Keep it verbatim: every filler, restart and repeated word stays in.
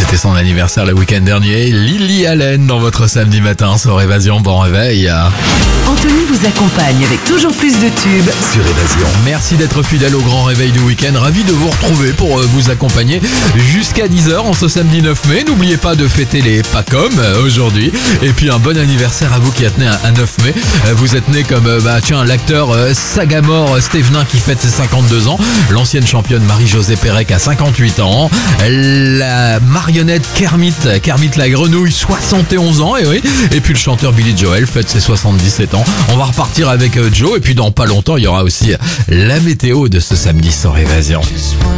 C'était son anniversaire le week-end dernier. Lily Allen dans votre samedi matin sur Évasion. Bon réveil. Anthony vous accompagne avec toujours plus de tubes Sur Évasion. Merci d'être fidèle au grand réveil du week-end. Ravi de vous retrouver pour vous accompagner jusqu'à dix heures en ce samedi neuf mai. N'oubliez pas de fêter les Pacom aujourd'hui. Et puis un bon anniversaire à vous qui êtes né un neuf mai. Vous êtes né comme bah tiens l'acteur Sagamore Stevenin qui fête ses cinquante-deux ans. L'ancienne championne Marie-Josée Pérec à cinquante-huit ans. La marionnette Kermit, Kermit la grenouille, soixante et onze ans. Et oui. Et puis le chanteur Billy Joel fête ses soixante-dix-sept ans. On va repartir avec Joe. Et puis dans pas longtemps, il y aura aussi la météo de ce samedi sur Évasion.